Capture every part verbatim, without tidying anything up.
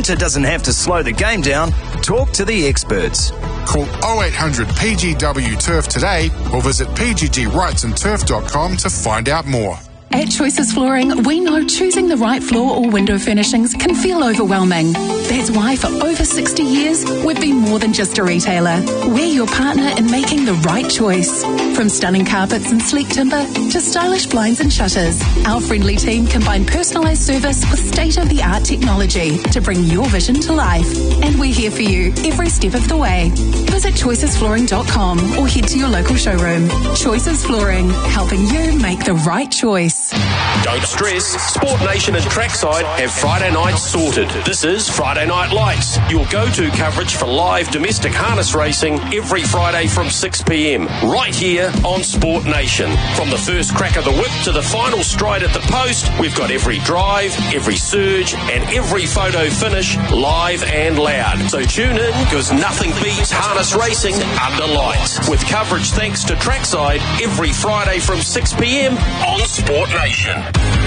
winter doesn't have to slow the game down. Talk to the experts. Call oh eight hundred P G W Turf today or visit p g g rights and turf dot com to find out more. At Choices Flooring, we know choosing the right floor or window furnishings can feel overwhelming. That's why for over sixty years, we've been more than just a retailer. We're your partner in making the right choice. From stunning carpets and sleek timber to stylish blinds and shutters, our friendly team combine personalised service with state-of-the-art technology to bring your vision to life. And we're here for you every step of the way. Visit choices flooring dot com or head to your local showroom. Choices Flooring, helping you make the right choice. Don't stress, Sport Nation and Trackside have Friday nights sorted. This is Friday Night Lights, your go-to coverage for live domestic harness racing every Friday from six p m, right here on Sport Nation. From the first crack of the whip to the final stride at the post, we've got every drive, every surge and every photo finish live and loud. So tune in, because nothing beats harness racing under lights. With coverage thanks to Trackside every Friday from six p m on Sport Nation.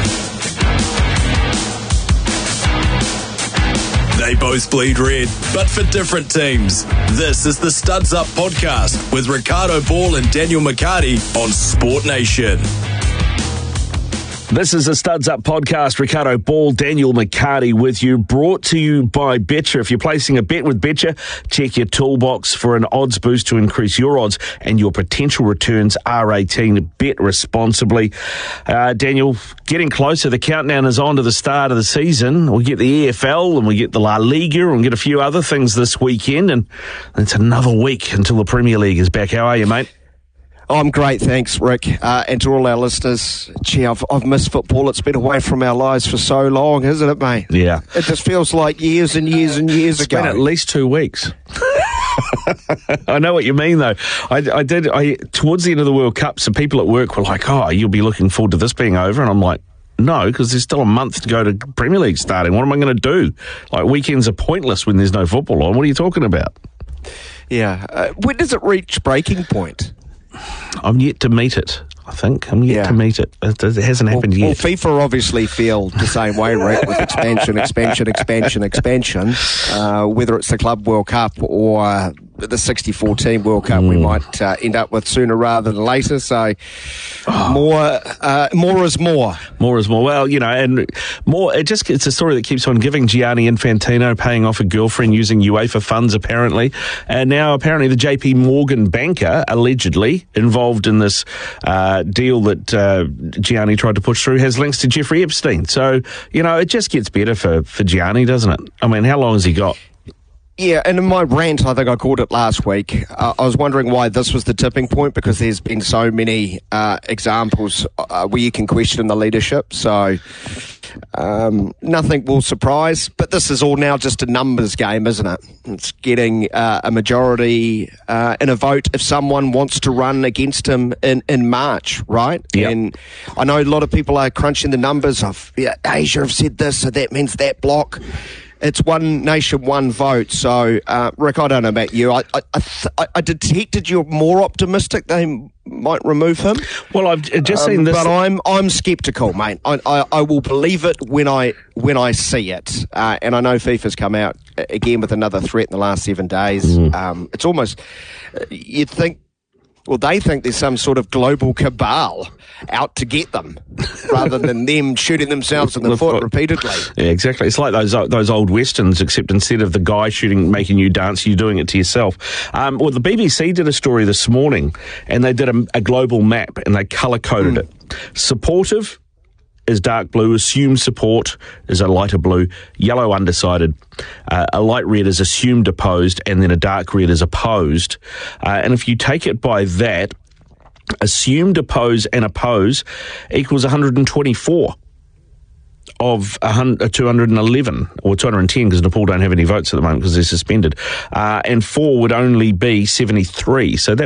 They both bleed red, but for different teams. This is the Studs Up podcast with Ricardo Ball and Daniel McCarty on Sport Nation. This is a Studs Up podcast. Ricardo Ball, Daniel McCarty with you, brought to you by Betcha. If you're placing a bet with Betcha, check your toolbox for an odds boost to increase your odds and your potential returns. R eighteen, bet responsibly. Uh, Daniel, getting closer. The countdown is on to the start of the season. We get the E F L and we get the La Liga and we get a few other things this weekend, and it's another week until the Premier League is back. How are you, mate? I'm great, thanks, Rick. Uh, and to all our listeners, gee, I've, I've missed football. It's been away from our lives for so long, isn't it, mate? Yeah. It just feels like years and years and years it's ago. It's been at least two weeks. I know what you mean, though. I, I did, I towards the end of the World Cup, some people at work were like, oh, you'll be looking forward to this being over. And I'm like, no, because there's still a month to go to Premier League starting. What am I going to do? Like, weekends are pointless when there's no football on. What are you talking about? Yeah. Uh, when does it reach breaking point? I'm yet to meet it, I think. I'm yet yeah. to meet it. It, it hasn't happened well, yet. Well, FIFA obviously feel the same way, Rick, with expansion, expansion, expansion, expansion. Uh, whether it's the Club World Cup or uh, the sixty-four team World Cup, mm. we might uh, end up with sooner rather than later. So oh. more, uh, more is more. More is more. Well, you know, and more. It just it's a story that keeps on giving. Gianni Infantino paying off a girlfriend using UEFA funds, apparently, and now apparently the J P Morgan banker allegedly involved in this uh, deal that uh, Gianni tried to push through has links to Jeffrey Epstein. So you know, it just gets better for for Gianni, doesn't it? I mean, how long has he got? Yeah, and in my rant, I think I called it last week, uh, I was wondering why this was the tipping point, because there's been so many uh, examples uh, where you can question the leadership. So um, nothing will surprise, but this is all now just a numbers game, isn't it? It's getting uh, a majority uh, in a vote if someone wants to run against him in, in March, right? Yep. And I know a lot of people are crunching the numbers of, yeah, Asia have said this, so that means that block. It's one nation, one vote. So, uh, Rick, I don't know about you. I, I, I, th- I detected you're more optimistic they might remove him. Well, I've just um, seen this, but I'm I'm sceptical, mate. I, I, I will believe it when I when I see it. Uh, and I know FIFA's come out again with another threat in the last seven days. Mm. Um, it's almost uh, you'd think. Well, they think there's some sort of global cabal out to get them, rather than them shooting themselves in the, the foot, foot repeatedly. Yeah, exactly. It's like those those old westerns, except instead of the guy shooting, making you dance, you're doing it to yourself. Um, well, the B B C did a story this morning, and they did a, a global map, and they colour-coded mm. it. Supportive is dark blue, assumed support is a lighter blue, yellow undecided, uh, a light red is assumed opposed, and then a dark red is opposed. Uh, and if you take it by that, assumed oppose and oppose equals one hundred twenty-four of two hundred eleven, or two hundred ten, because Nepal don't have any votes at the moment because they're suspended, uh, and four would only be seventy-three. So that